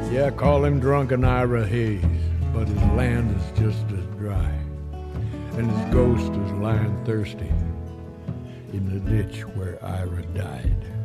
Yeah, call him drunken Ira Hayes, but his land is just as dry, and his ghost is lying thirsty in the ditch where Ira died.